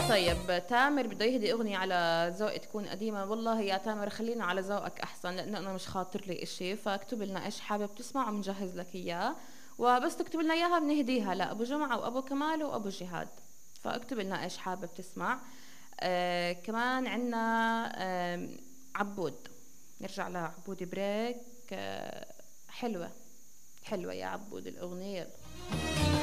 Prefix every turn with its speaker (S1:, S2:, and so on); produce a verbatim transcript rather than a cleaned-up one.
S1: طيب تامر بده يهدي اغنيه على ذوق تكون قديمه. والله يا تامر خلينا على ذوقك احسن، لانه انا مش خاطر لي اشي. فاكتب لنا ايش حابب تسمع وبنجهز لك اياه، وبس تكتب لنا اياها بنهديها لابو جمعه وابو كمال وابو جهاد. فاكتب لنا ايش حابب تسمع. آه كمان عنا آه عبود. نرجع لعبود بريك. آه حلوه حلوه يا عبود الاغنيه.